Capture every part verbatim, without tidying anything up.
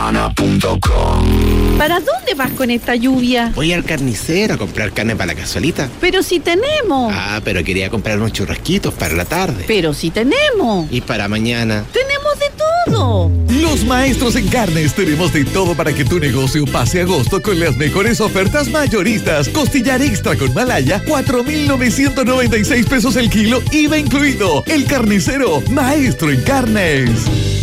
Humana punto com. ¿Para dónde vas con esta lluvia? Voy al carnicero a comprar carne para la casualita. Pero si tenemos. Ah, pero quería comprar unos churrasquitos para la tarde. Pero si tenemos. Y para mañana. Tenemos de todo. Los maestros en carnes tenemos de todo para que tu negocio pase agosto con las mejores ofertas mayoristas. Costillar extra con malaya, cuatro mil novecientos noventa y seis pesos el kilo, I V A incluido. El Carnicero, maestro en carnes.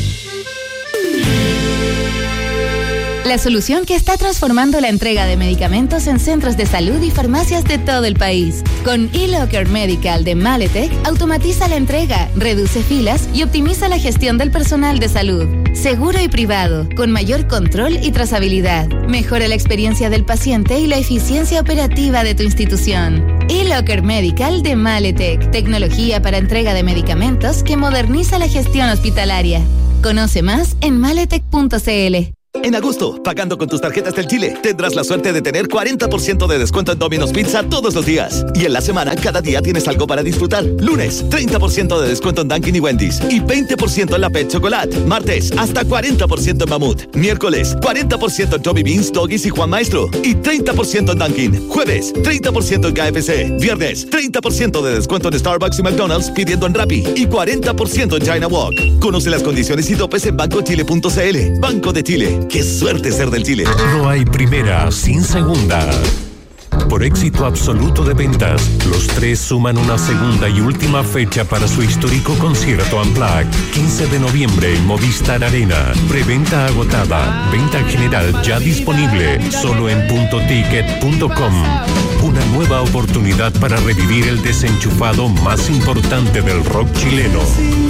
La solución que está transformando la entrega de medicamentos en centros de salud y farmacias de todo el país. Con eLocker Medical de Maletec, automatiza la entrega, reduce filas y optimiza la gestión del personal de salud. Seguro y privado, con mayor control y trazabilidad. Mejora la experiencia del paciente y la eficiencia operativa de tu institución. eLocker Medical de Maletec, tecnología para entrega de medicamentos que moderniza la gestión hospitalaria. Conoce más en maletec punto c l. En agosto, pagando con tus tarjetas del Chile, tendrás la suerte de tener cuarenta por ciento de descuento en Domino's Pizza todos los días. Y en la semana, cada día tienes algo para disfrutar. Lunes, treinta por ciento de descuento en Dunkin' y Wendy's. Y veinte por ciento en la Pet Chocolate. Martes, hasta cuarenta por ciento en Mamut. Miércoles, cuarenta por ciento en Tommy Beans, Doggies y Juan Maestro. Y treinta por ciento en Dunkin'. Jueves, treinta por ciento en K F C. Viernes, treinta por ciento de descuento en Starbucks y McDonald's pidiendo en Rappi. Y cuarenta por ciento en China Walk. Conoce las condiciones y topes en banco chile punto c l. Banco de Chile. ¡Qué suerte ser del Chile! No hay primera sin segunda. Por éxito absoluto de ventas, los tres suman una segunda y última fecha para su histórico concierto Unplugged. quince de noviembre en Movistar Arena. Preventa agotada. Venta general ya disponible. Solo en punto ticket punto com. Una nueva oportunidad para revivir el desenchufado más importante del rock chileno.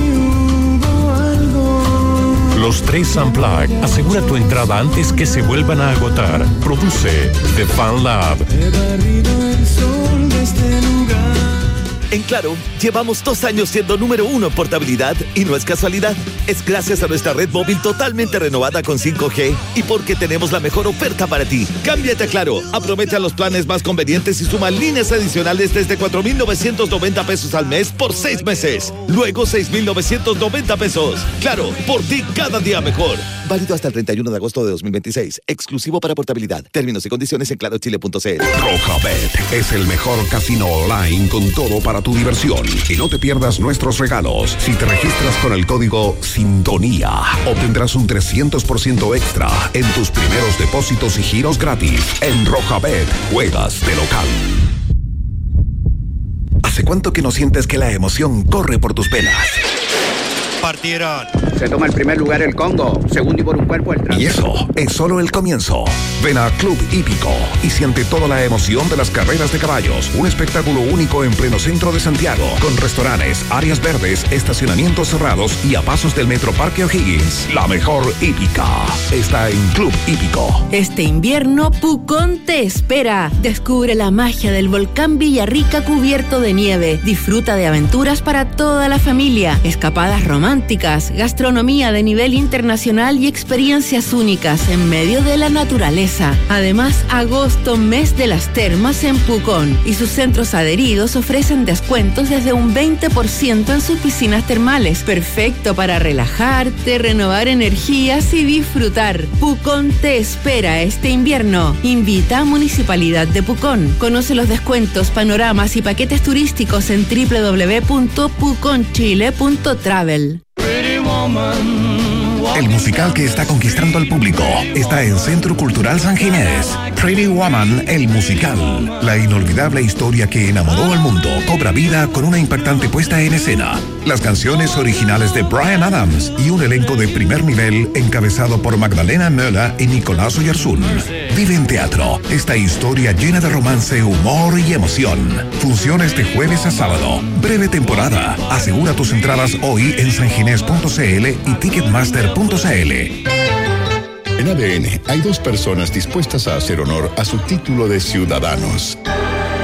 Los tres Unplugged. Asegura tu entrada antes que se vuelvan a agotar. Produce The Fan Lab. En Claro, llevamos dos años siendo número uno en portabilidad y no es casualidad. Es gracias a nuestra red móvil totalmente renovada con cinco G y porque tenemos la mejor oferta para ti. Cámbiate a Claro, aprovecha los planes más convenientes y suma líneas adicionales desde cuatro mil novecientos noventa pesos al mes por seis meses. Luego seis mil novecientos noventa pesos. Claro, por ti cada día mejor. Válido hasta el treinta y uno de agosto de dos mil veintiséis. Exclusivo para portabilidad. Términos y condiciones en claro chile punto c l. Rojabet es el mejor casino online con todo para tu diversión. Y no te pierdas nuestros regalos. Si te registras con el código Sintonía, obtendrás un trescientos por ciento extra en tus primeros depósitos y giros gratis. En Rojabet, juegas de local. ¿Hace cuánto que no sientes que la emoción corre por tus venas? Partieron. Se toma el primer lugar el Congo, segundo y por un cuerpo el tránsito. Y eso es solo el comienzo. Ven a Club Hípico y siente toda la emoción de las carreras de caballos. Un espectáculo único en pleno centro de Santiago, con restaurantes, áreas verdes, estacionamientos cerrados y a pasos del Metro Parque O'Higgins. La mejor hípica está en Club Hípico. Este invierno, Pucón te espera. Descubre la magia del volcán Villarrica cubierto de nieve. Disfruta de aventuras para toda la familia, escapadas románticas, gastronomía de nivel internacional y experiencias únicas en medio de la naturaleza. Además, agosto, mes de las termas en Pucón, y sus centros adheridos ofrecen descuentos desde un veinte por ciento en sus piscinas termales. Perfecto para relajarte, renovar energías y disfrutar. Pucón te espera este invierno. Invita a Municipalidad de Pucón. Conoce los descuentos, panoramas y paquetes turísticos en doble u doble u doble u punto pucón chile punto travel. El musical que está conquistando al público está en Centro Cultural San Ginés. Pretty Woman, el musical. La inolvidable historia que enamoró al mundo cobra vida con una impactante puesta en escena. Las canciones originales de Bryan Adams y un elenco de primer nivel encabezado por Magdalena Möller y Nicolás Oyarzún. Vive en teatro esta historia llena de romance, humor y emoción. Funciones de jueves a sábado. Breve temporada. Asegura tus entradas hoy en sanginés punto c l y ticketmaster punto c l. En A D N hay dos personas dispuestas a hacer honor a su título de ciudadanos.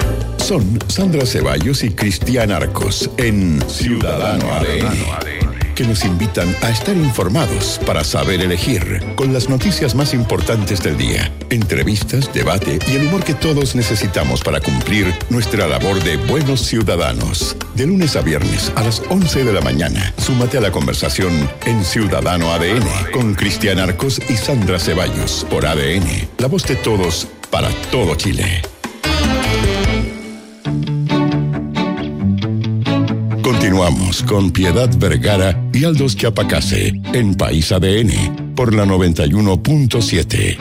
Son Sandra Ceballos y Cristian Arcos en Ciudadano A D N. que nos invitan a estar informados para saber elegir, con las noticias más importantes del día, entrevistas, debate y el humor que todos necesitamos para cumplir nuestra labor de buenos ciudadanos. De lunes a viernes a las once de la mañana, súmate a la conversación en Ciudadano A D N con Cristian Arcos y Sandra Ceballos por A D N, la voz de todos para todo Chile. Continuamos con Piedad Vergara y Aldous Chapacase en País A D N por la noventa y uno punto siete.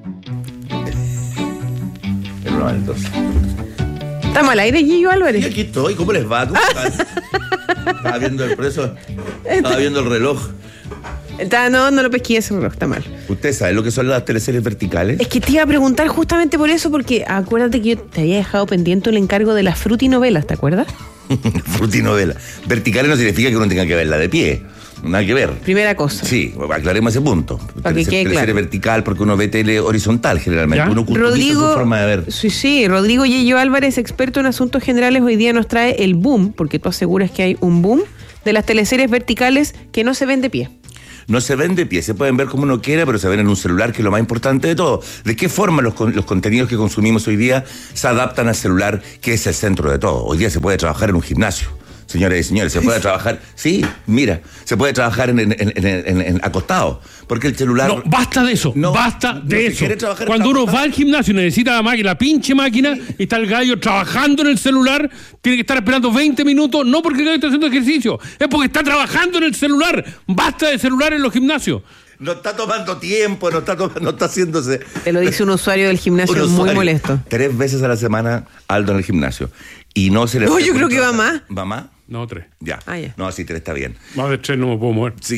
¿Estamos al aire, Gillo Álvarez? Y aquí estoy, ¿cómo les va? ¿Cómo están? Estaba viendo el preso, estaba viendo el reloj. Está, no, no lo pesqué ese reloj, está mal. ¿Usted sabe lo que son las teleseries verticales? Es que te iba a preguntar justamente por eso, porque acuérdate que yo te había dejado pendiente el encargo de las frutinovelas, ¿te acuerdas? Frutinovela. Verticales no significa que uno tenga que verla de pie. Nada que ver. Primera cosa. Sí, aclaremos ese punto. Para que quede claro. Vertical porque uno ve tele horizontal generalmente. ¿Ya? Uno Rodrigo, su forma de ver. Sí, sí. Rodrigo Yello Álvarez, experto en asuntos generales, hoy día nos trae el boom, porque tú aseguras que hay un boom de las teleseries verticales que no se ven de pie. No se ven de pie, se pueden ver como uno quiera, pero se ven en un celular, que es lo más importante de todo. ¿De qué forma los, los contenidos que consumimos hoy día se adaptan al celular, que es el centro de todo? Hoy día se puede trabajar en un gimnasio. Señores y señores, se puede trabajar, sí, mira, se puede trabajar en, en, en, en, en acostado, porque el celular... No, basta de eso, no, basta no, de eso. Cuando uno va al gimnasio y necesita la máquina, la pinche máquina, y está el gallo trabajando en el celular, tiene que estar esperando veinte minutos, no porque el gallo está haciendo ejercicio, es porque está trabajando en el celular. Basta de celular en los gimnasios. No está tomando tiempo, no está, tomando, no está haciéndose... Te lo dice un usuario del gimnasio muy molesto. Tres veces a la semana Aldo en el gimnasio. Y no se le... No, yo creo que va más. ¿Va más? No, tres. Ya. Ah, ya. No, sí, tres está bien. Más de tres no me puedo mover. Sí.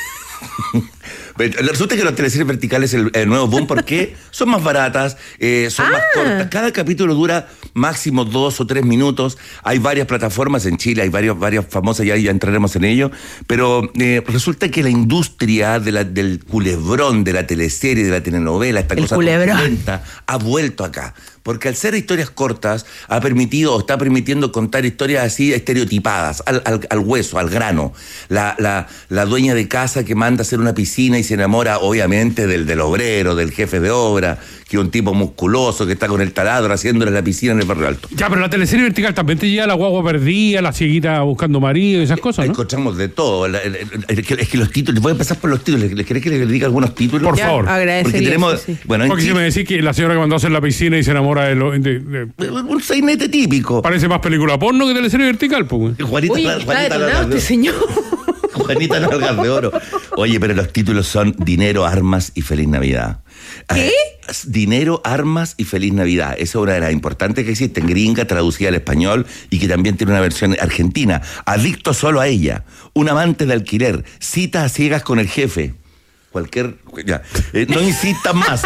Resulta que las teleseries verticales el, el nuevo boom porque son más baratas, eh, son ah. más cortas. Cada capítulo dura máximo dos o tres minutos. Hay varias plataformas en Chile, hay varias, varias famosas, ya, ya entraremos en ello. Pero eh, resulta que la industria de la, del culebrón, de la teleserie, de la telenovela, esta el cosa lenta, ha vuelto acá. Porque al ser historias cortas, ha permitido o está permitiendo contar historias así estereotipadas, al, al, al hueso, al grano. La, la, la dueña de casa que manda a hacer una piscina y se enamora, obviamente, del, del obrero, del jefe de obra, que es un tipo musculoso que está con el taladro haciéndole la piscina en el barrio alto. Ya, pero la teleserie vertical también te llega la guagua perdida, la cieguita buscando marido y esas cosas, ¿no? Encontramos de todo. La, la, la, es, que, es que los títulos, voy a empezar por los títulos. ¿Les querés que les diga algunos títulos? Por ya, favor. Porque tenemos... Sí, sí. Bueno, porque si me decís que la señora que mandó a hacer la piscina y se enamora de... Lo, de, de un sainete típico. Parece más película porno que teleserie vertical, pues. Juanita, Uy, Juanita, está detonado este señor. Juanita Nalgas de Oro. Oye, pero los títulos son Dinero, Armas y Feliz Navidad. ¿Qué? Eh, Dinero, Armas y Feliz Navidad. Esa es una de las importantes que existen, gringa, traducida al español y que también tiene una versión argentina. Adicto solo a ella. Un amante de alquiler. Cita a ciegas con el jefe. Cualquier... Ya. Eh, no insistan más.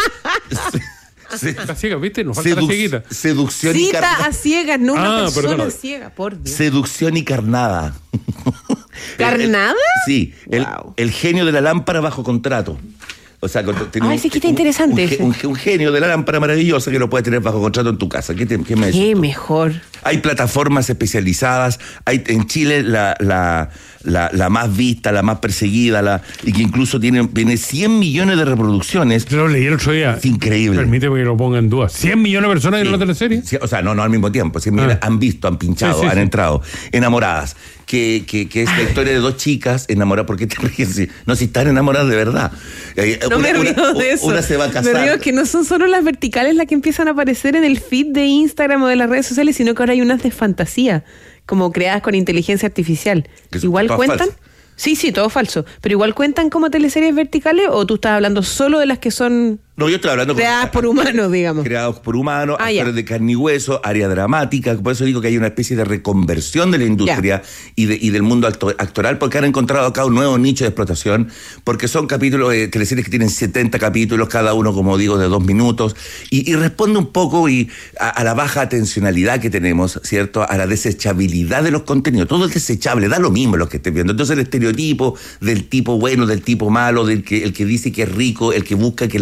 Está ciega, ¿viste? Nos falta Seduc- la cieguita. Seducción Cita y carnada. a ciegas, no una ah, persona perdón. ciega, por Dios. Seducción y carnada. ¿Carnada? El, sí, el, wow. el genio de la lámpara bajo contrato. O sea, tiene Ay, un, sí, que está un, interesante un, ese. Un, un genio de la lámpara maravillosa que lo puedes tener bajo contrato en tu casa. ¿Qué, te, qué me Qué mejor. Hay plataformas especializadas. Hay en Chile la, la, la, la más vista, la más perseguida, la, y que incluso tiene, tiene cien millones de reproducciones. Yo lo leí el otro día. Es increíble. Permíteme que lo ponga en duda. ¿cien millones de personas sí. en la teleserie? Sí, o sea, no, no al mismo tiempo. cien millones ah. han visto, han pinchado, sí, sí, han sí. entrado. Enamoradas. Que, que, que es la historia de dos chicas enamoradas. ¿Por qué te ríes? No, si están enamoradas de verdad. No una, me río una, de eso. Una se va a casar. Me río que no son solo las verticales las que empiezan a aparecer en el feed de Instagram o de las redes sociales, sino que ahora hay unas de fantasía, como creadas con inteligencia artificial. ¿Igual cuentan? Falso. Sí, sí, todo falso. Pero igual cuentan como teleseries verticales, o tú estás hablando solo de las que son... No, yo estoy hablando... Creadas con, por humanos, digamos. Creados por humanos, ah, actores ya. de carne y hueso, área dramática. Por eso digo que hay una especie de reconversión de la industria y, de, y del mundo actor, actoral, porque han encontrado acá un nuevo nicho de explotación, porque son capítulos, eh, teleseries que tienen setenta capítulos, cada uno, como digo, de dos minutos, y, y responde un poco y a, a la baja atencionalidad que tenemos, ¿cierto? A la desechabilidad de los contenidos. Todo es desechable, da lo mismo lo que estés viendo. Entonces el estereotipo del tipo bueno, del tipo malo, del que, el que dice que es rico, el que busca que la hija se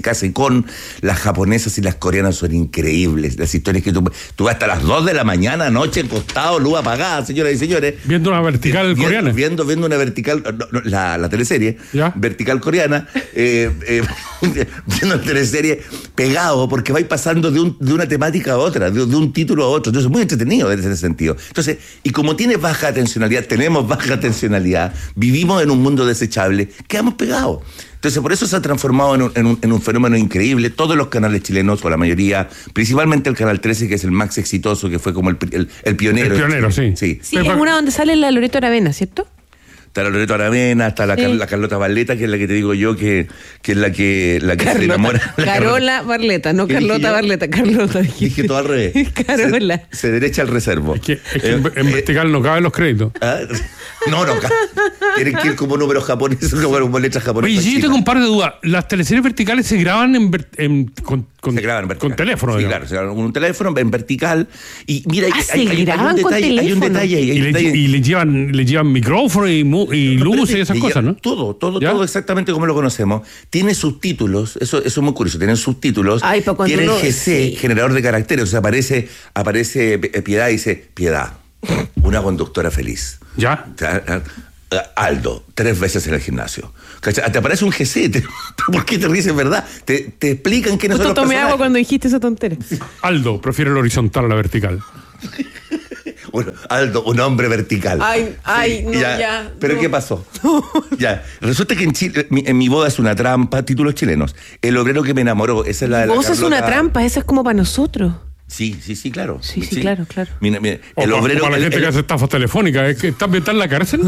case con. Las japonesas y las coreanas son increíbles. Las historias que tú, tú vas hasta las dos de la mañana, noche, acostado, luz apagada, señoras y señores. Viendo una vertical viendo, coreana. Viendo, viendo una vertical, no, no, la, la teleserie, ¿ya? Vertical coreana, eh, eh, viendo una teleserie pegado, porque vais pasando de, un, de una temática a otra, de, de un título a otro. Entonces, muy entretenido en ese sentido. Entonces, y como tiene baja atencionalidad, tenemos baja atencionalidad, vivimos en un mundo desechable, quedamos pegados. Entonces, por eso se ha transformado en un, en, un, en un fenómeno increíble. Todos los canales chilenos, o la mayoría, principalmente el Canal trece, que es el más exitoso, que fue como el, el, el pionero. El pionero, sí. Sí, sí es una donde sale la Loreto Aravena, ¿cierto? Está la Loreto Aravena, está la, sí. Car- la Carlota Barleta, que es la que te digo yo, que, que es la que, la que Carlota, se enamora. La Carola Barleta, no Carlota Barleta, Carlota. Dijiste. Dije todo al revés. Carola. Se, se derecha al reservo. Es que, es que eh, en, en vertical eh, no caben los créditos. ¿Ah? No, no, tienen que ir como números japoneses, como letras japonesas. Oye, yo tengo un par de dudas. ¿Las teleseries verticales se graban en, ver, en con, con, se graban en vertical. Con teléfono? Sí, digamos. claro, se graban con un teléfono en vertical. Y mira, ah, hay, se hay, graban hay, un con detalle, hay un detalle. Hay un y, detalle. Le, y le llevan, le llevan micrófono y, mu, y luces y esas cosas, ¿no? Todo, todo, ¿ya? Todo exactamente como lo conocemos. Tiene subtítulos, eso, eso es muy curioso, tienen subtítulos. Ay, tiene el uno, G C, sí. Generador de caracteres. O sea, aparece, aparece Piedad y dice, Piedad, una conductora feliz. ¿Ya? Aldo, tres veces en el gimnasio. ¿Cachai? Te aparece un G C. Te, ¿Por qué te ríes? Es verdad. Te, te explican quiénes son los tomé personajes. agua cuando dijiste esa tontera. Aldo prefiere el horizontal a la vertical. Bueno, Aldo, un hombre vertical. Ay, ay, sí, no, ya. ya ¿Pero no. qué pasó? Ya. Resulta que en Chile, mi, en mi boda es una trampa, títulos chilenos. El obrero que me enamoró, esa es la de la Vos Carlota. es una trampa, esa es como para nosotros. Sí, sí, sí, claro. Sí, sí, sí. claro, claro. Mira, mira, el o obrero. Para la el, gente el, que hace estafas telefónicas, ¿es que está ambientada en la cárcel?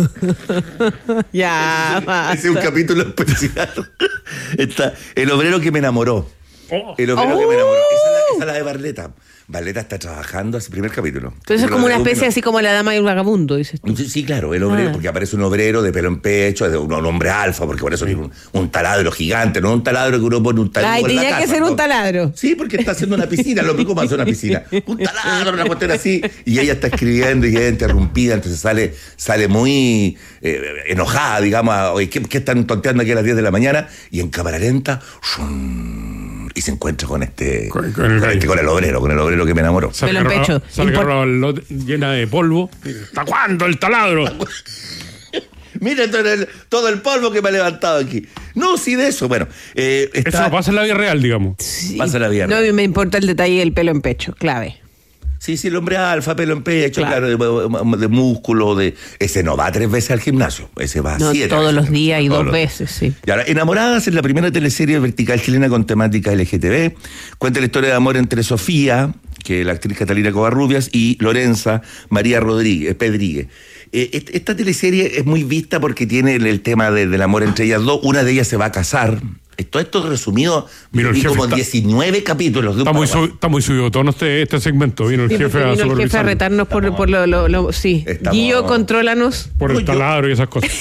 Ya, basta. Ese es un capítulo especial. Está el obrero que me enamoró. Oh. El obrero oh. que me enamoró. Esa es la, esa es la de Barleta. Barleta está trabajando ese primer capítulo. Entonces es como una especie así como la dama y el vagabundo, dices tú. Sí, sí, claro, el obrero, ah. porque aparece un obrero de pelo en pecho, de un, un hombre alfa, porque por eso es un, un taladro gigante, no un taladro que uno pone un taladro. Ay, tenía en la que casa, ser ¿no? un taladro. Sí, porque está haciendo una piscina, lo mismo hace una piscina. Un taladro, una cuestión así. Y ella está escribiendo y ella interrumpida, entonces sale, sale muy eh, enojada, digamos, oye, ¿qué, ¿qué están tonteando aquí a las diez de la mañana? Y en cámara lenta, shum, y se encuentra con este con, con, el, con, este, con el obrero, con el obrero que me enamoró. Pelo en pecho. Sale Impor- llena de polvo. ¿Hasta cuándo el taladro? Mira todo el, todo el polvo que me ha levantado aquí. No, sí, de eso. Bueno, eh, está... eso no pasa en la vida real, digamos. Sí. Pasa en la vida real. No me importa el detalle del pelo en pecho, clave. Sí, sí, el hombre alfa, pelo en pecho, claro, claro de, de músculo, de ese no va tres veces al gimnasio, ese va no, siete. Todos los días y todos dos los... veces, sí. Y ahora, Enamoradas es la primera teleserie vertical chilena con temática L G T B. Cuenta la historia de amor entre Sofía, que es la actriz Catalina Covarrubias, y Lorenza María Rodríguez, Pedríguez. Eh, esta teleserie es muy vista porque tiene el, el tema de, del amor entre ellas dos. Una de ellas se va a casar. Todo esto resumido, Mira, vi como está, diecinueve capítulos. De un está, muy sub, está muy subido todo este, este segmento. Vino el sí, jefe a vino el jefe a retarnos por, por, por lo, lo, lo... Sí. Estamos... Guillo, contrólanos. Por el taladro y esas cosas.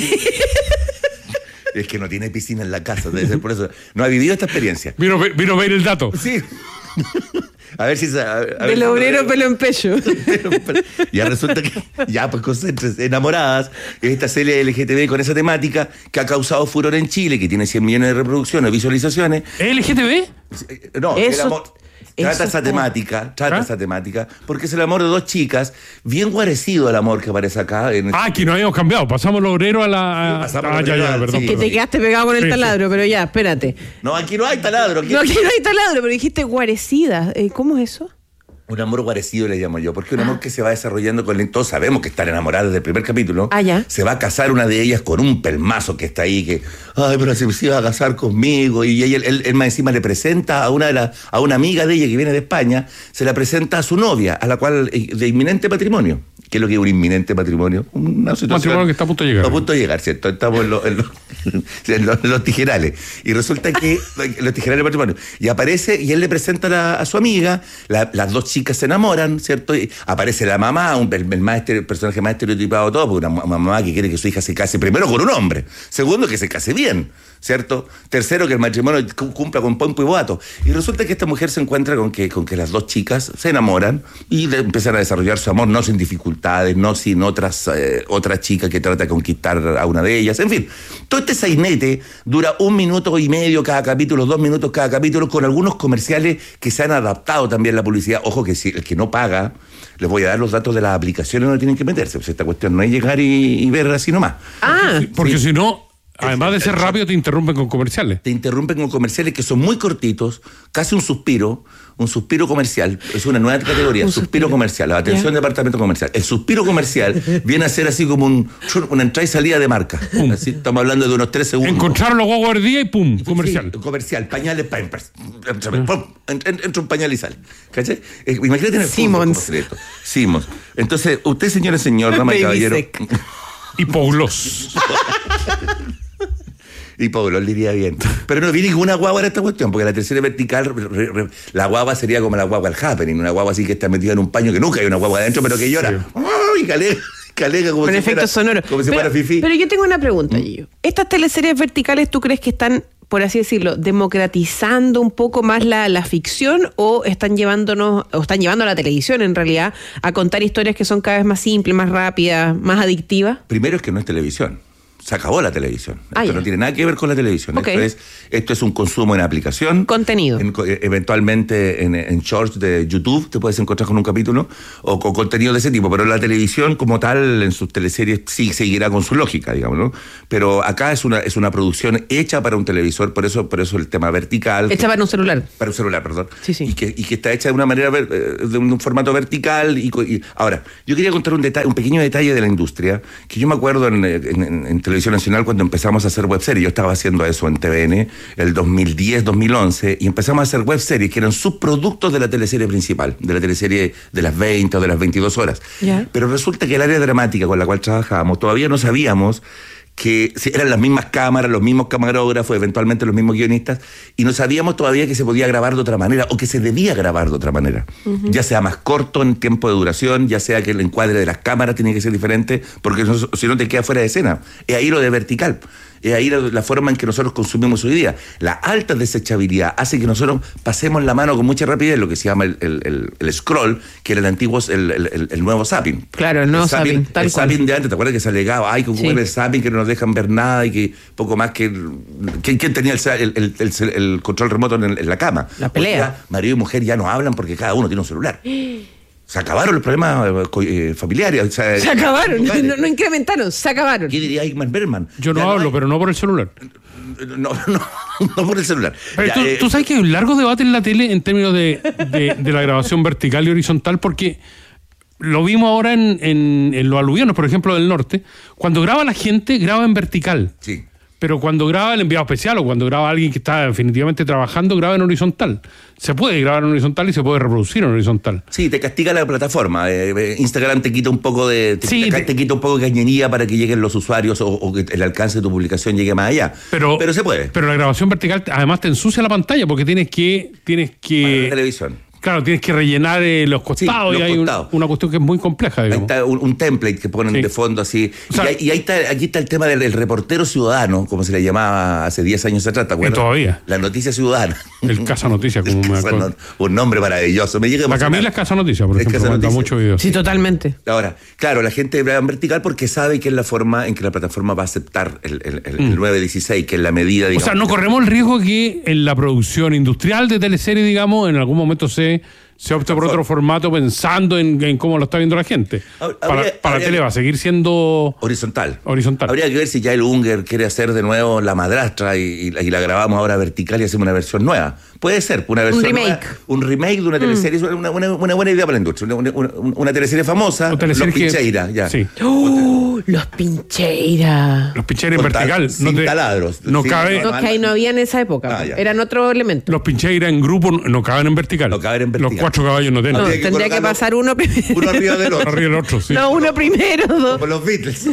Es que no tiene piscina en la casa, debe ser por eso. No ha vivido esta experiencia. Vino, vino a ver el dato. Sí. A ver si... A, a ver Del si obrero pelo en pecho. Ya resulta que... Ya, pues, concéntrense. Enamoradas, esta serie L G T B con esa temática que ha causado furor en Chile, que tiene cien millones de reproducciones, visualizaciones. ¿L G T B? No, eso, el amor... Trata eso esa temática, trata ¿Ah? esa temática, porque es el amor de dos chicas, bien guarecido al amor que aparece acá. En ah, aquí no habíamos cambiado, pasamos el obrero a la... A... Sí, ah, ya, ya, perdón. Sí, perdón. Que te quedaste pegado con el sí, taladro, sí. Pero ya, espérate. No, aquí no hay taladro. Aquí no, aquí no hay taladro, pero dijiste guarecida. Eh, ¿Cómo es eso? Un amor guarecido le llamo yo, porque un amor ah. que se va desarrollando con el... Todos sabemos que están enamoradas desde el primer capítulo. Ah, ya. Se va a casar una de ellas con un pelmazo que está ahí, que, ay, pero se, se iba a casar conmigo. Y ella, él, él más encima le presenta a una, de la, a una amiga de ella que viene de España, se la presenta a su novia, a la cual, de inminente matrimonio. ¿Qué es lo que es un inminente matrimonio? Una situación... matrimonio que está a punto de llegar. A punto de llegar, ¿cierto? Estamos en, lo, en, lo, en, lo, en los tijerales. Y resulta que los tijerales del matrimonio. Y aparece, y él le presenta a, la, a su amiga, la, las dos chicas se enamoran, ¿cierto? Y aparece la mamá, un, el, el, más, el personaje más estereotipado de todo, porque una mamá que quiere que su hija se case primero con un hombre, segundo que se case bien, ¿cierto? Tercero, que el matrimonio cumpla con pompo y boato. Y resulta que esta mujer se encuentra con que, con que las dos chicas se enamoran y empiezan a desarrollar su amor, no sin dificultad. dificultades, no sin otras eh, otra chica que trata de conquistar a una de ellas. En fin, todo este sainete dura un minuto y medio cada capítulo, dos minutos cada capítulo, con algunos comerciales que se han adaptado también a la publicidad. Ojo que si el que no paga, les voy a dar los datos de las aplicaciones donde tienen que meterse. Pues esta cuestión no es llegar y, y ver así nomás. Ah, porque sí. si no... Además de ser rápido, te interrumpen con comerciales. Te interrumpen con comerciales que son muy cortitos, casi un suspiro, un suspiro comercial. Es una nueva categoría, suspiro, suspiro comercial, atención yeah. departamento comercial. El suspiro comercial viene a ser así como un, una entrada y salida de marca. Así, estamos hablando de unos tres segundos. Encontraron los guaguas del día y pum, comercial. Sí, comercial, pañales, pampers. Pum, entra un pañal y sale. ¿Cachai? Eh, imagínate en el Simmons. Fútbol, Simmons. Entonces, usted, señora y señor, dama y caballero. Y Paulos. Y Pablo diría bien. Pero no vi ninguna guagua en esta cuestión, porque la tercera vertical, re, re, la guagua sería como la guagua del Happening, una guagua así que está metida en un paño, que nunca hay una guagua adentro, pero que llora. Sí. ¡Oh! Y calega, calega como, con si efectos fuera, sonoros. como si pero, fuera fifí. Pero yo tengo una pregunta, Gillo. ¿Mm? ¿Estas teleseries verticales tú crees que están, por así decirlo, democratizando un poco más la, la ficción o están llevándonos, o están llevando a la televisión en realidad a contar historias que son cada vez más simples, más rápidas, más adictivas? Primero es que no es televisión. Se acabó la televisión. Ah, esto ya. no tiene nada que ver con la televisión. Okay. Esto es, esto es un consumo en aplicación. Contenido. En, eventualmente en, en shorts de YouTube te puedes encontrar con un capítulo o con contenido de ese tipo. Pero la televisión como tal en sus teleseries sí seguirá con su lógica, digamos, ¿no? Pero acá es una, es una producción hecha para un televisor, por eso, por eso el tema vertical. Hecha para un celular. Para un celular, perdón. Sí, sí. Y que, y que está hecha de una manera, de un formato vertical. Y, y ahora, yo quería contar un detalle, un pequeño detalle de la industria, que yo me acuerdo en, en, en, en Televisión Nacional cuando empezamos a hacer webseries. Yo estaba haciendo eso en T V N el dos mil diez, dos mil once, y empezamos a hacer webseries que eran subproductos de la teleserie principal, de la teleserie de las veinte o de las veintidós horas. Yeah. Pero resulta que el área dramática con la cual trabajábamos, todavía no sabíamos que eran las mismas cámaras, los mismos camarógrafos, eventualmente los mismos guionistas, y no sabíamos todavía que se podía grabar de otra manera, o que se debía grabar de otra manera. Uh-huh. Ya sea más corto en tiempo de duración, ya sea que el encuadre de las cámaras tiene que ser diferente, porque no, si no te queda fuera de escena. Es ahí lo de vertical. Es ahí la, la forma en que nosotros consumimos hoy día. La alta desechabilidad hace que nosotros pasemos la mano con mucha rapidez, lo que se llama el, el, el, el scroll, que era el antiguo, el, el, el nuevo zapping. Claro, el nuevo el zapping, zapping. El zapping de antes, ¿te acuerdas que se alegaba? Ay, que sí. el zapping, que no nos dejan ver nada y que poco más que... ¿Quién, quién tenía el, el, el, el control remoto en, en la cama? La pelea. Ya, marido y mujer ya no hablan porque cada uno tiene un celular. Se acabaron los problemas eh, familiares. O sea, se acabaron, no, no incrementaron, se acabaron. ¿Qué diría Igmar Bergman? Yo no ya hablo, no hay... pero no por el celular. No, no, no por el celular. Pero ya, tú, eh... tú sabes que hay un largo debate en la tele en términos de, de, de la grabación vertical y horizontal, porque lo vimos ahora en, en, en los aluvianos, por ejemplo, del norte. Cuando graba la gente, graba en vertical. Sí. Pero cuando graba el enviado especial o cuando graba alguien que está definitivamente trabajando, graba en horizontal. Se puede grabar en horizontal y se puede reproducir en horizontal. Sí, te castiga la plataforma. Eh, Instagram te quita un poco de te, sí, te, te quita un poco de cañería para que lleguen los usuarios o, o que el alcance de tu publicación llegue más allá. Pero, pero se puede. Pero la grabación vertical además te ensucia la pantalla porque tienes que tienes que para la televisión. Claro, tienes que rellenar eh, los costados, sí, los y hay costados. Un, una cuestión que es muy compleja, digamos. Ahí está un, un template que ponen sí. de fondo así. O sea, y, ahí, y ahí está, aquí está el tema del, del reportero ciudadano, como se le llamaba hace diez años atrás, ¿te acuerdas? Y todavía. La noticia ciudadana. El Casa Noticia, como me acuerdo. Un nombre maravilloso. Me llega la Camila es Casa Noticia, por ejemplo, cuenta muchos videos. Sí, totalmente. Ahora, claro, la gente graba en vertical porque sabe que es la forma en que la plataforma va a aceptar el, el, el, mm. el nueve dieciséis, que es la medida, digamos. O sea, no corremos el riesgo que en la producción industrial de teleseries, digamos, en algún momento se... se opta por otro formato pensando en, en cómo lo está viendo la gente. Habría, para para habría, tele va a seguir siendo... Horizontal. Horizontal. Habría que ver si ya el Unger quiere hacer de nuevo La Madrastra y, y, y la grabamos ahora vertical y hacemos una versión nueva. Puede ser, una versión un remake. Nueva, un remake de una teleserie, mm. una, una, una buena idea para la industria. Una, una, una teleserie famosa, teleserie Los Pincheira. Ya. Sí. Oh, Los Pincheira. Los Pincheira en vertical. Sin no te, taladros. No sin cabe. No, que ahí no había en esa época. Ah, eran otro elemento. Los Pincheira en grupo no caben en vertical. No caben en vertical. Los cuatro caballos no tienen. No, que tendría que pasar uno primero. Uno arriba del otro. Arriba del otro, sí. No, uno primero. Dos. Como los Beatles.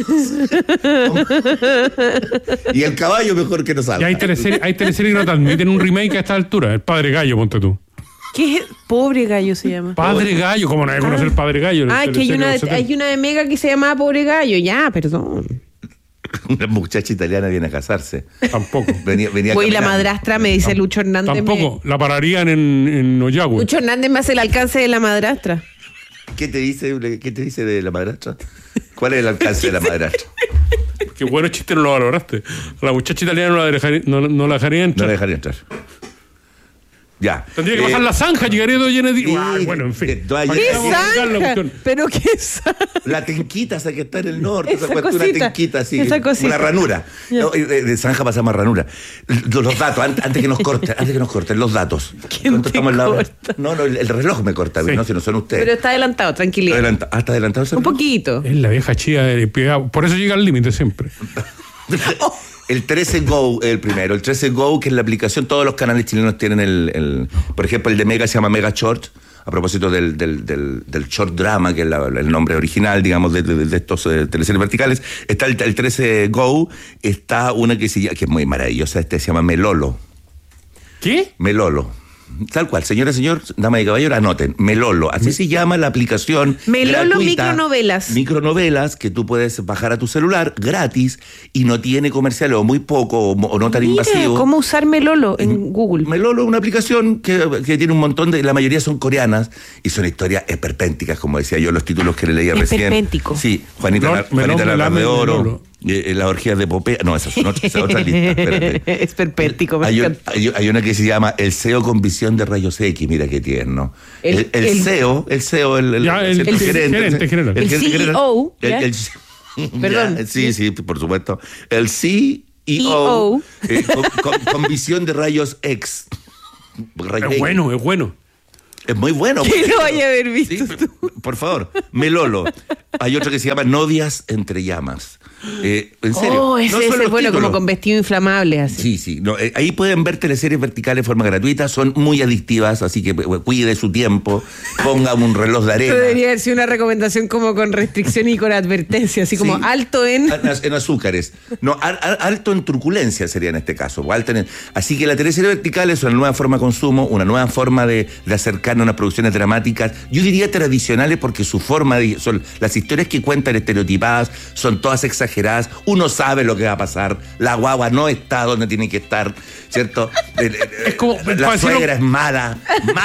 Y el caballo mejor que no salga. Y hay teleseries hay teleseries que no transmiten un remake a esta altura. El Padre Gallo, ponte tú. ¿Qué es? Pobre Gallo se llama. Padre Gallo, ¿cómo no hay que conocer Padre Gallo? Ah, que hay una, de, hay una de Mega que se llama Pobre Gallo. Ya, perdón. Una muchacha italiana viene a casarse. Tampoco. Venía, venía Voy la madrastra, me dice Lucho Hernández. Tampoco. Me... La pararían en, en Oyagüe. Lucho Hernández me hace el alcance de la madrastra. ¿Qué te dice, qué te dice de la madrastra? ¿Cuál es el alcance de la madrastra? Qué bueno chiste, no lo valoraste. A la muchacha italiana no la dejaría, no, no la dejaría entrar. No la dejaría entrar. Ya. Tendría que eh, bajar la zanja, llegaría todo lleno de... Sí, ah, bueno, en fin. ¿Qué zanja? ¿Pero qué zanja? La tenquita, esa que está en el norte. Esa esa una tenquita así. Esa cosita. Una ranura. No, de, de zanja pasamos a ranura. Los datos, antes que nos corten, antes que nos corten, los datos. ¿Quién te estamos corta? No, no, el, el reloj me corta, sí. No, si no son ustedes. Pero está adelantado, tranquilidad. Adelanta, ¿Ah, está adelantado? Un poquito. Es la vieja chía de pegado. Por eso llega al límite siempre. oh. El trece Go es el primero. El trece Go, que es la aplicación, todos los canales chilenos tienen el, el... Por ejemplo, el de Mega se llama Mega Short, a propósito del, del, del, del short drama, que es la, el nombre original, digamos, de, de, de estos eh, teleseries verticales. Está el, el trece Go, está una que, se llama, que es muy maravillosa, este se llama Melolo. ¿Qué? Melolo. Tal cual, señora, señor, dama y caballero, anoten, Melolo, así se llama la aplicación Melolo gratuita, micronovelas. Micronovelas que tú puedes bajar a tu celular gratis y no tiene comerciales o muy poco o, o no tan Mira, invasivo. ¿Cómo usar Melolo en Google? Melolo es una aplicación que, que tiene un montón de, la mayoría son coreanas y son historias esperpénticas, como decía yo, los títulos que le leía recién. Esperpéntico. Sí, Juanita, Melón, la, Juanita melón, la, la de oro. Melolo. Eh, las orgías de Popea, no, esas son otras, esa otra lista. Es perpético. Hay, un, hay, hay una que se llama El S E O con visión de rayos X, mira qué tierno. El, el, el, el S E O, el S E O, el, el, ya, el, el, el gerente, gerente general. El, el C E O. El, el, Perdón. Ya, sí, sí, por supuesto. El C E O eh, con, con, con visión de rayos X. Rayos es bueno, es bueno. Es muy bueno. ¿Quién lo vaya a haber visto sí, tú? Por favor, Melolo. Hay otro que se llama Novias entre llamas. Eh, en serio. Oh, ese, no ese es bueno, títulos. como con vestido inflamable. Así. Sí, sí. No, eh, ahí pueden ver teleseries verticales de forma gratuita. Son muy adictivas, así que eh, cuide su tiempo. Ponga un reloj de arena. Esto debería haber sido una recomendación como con restricción y con advertencia, así como sí. alto en... En azúcares. No, al, al, alto en truculencia sería en este caso. Alto en, así que la teleserie vertical es una nueva forma de consumo, una nueva forma de, de acercarnos a unas producciones dramáticas. Yo diría tradicionales porque su forma de... Son, las historias que cuentan estereotipadas son todas exageradas. Uno sabe lo que va a pasar. La guagua no está donde tiene que estar, ¿cierto? Es como, la suegra es mala,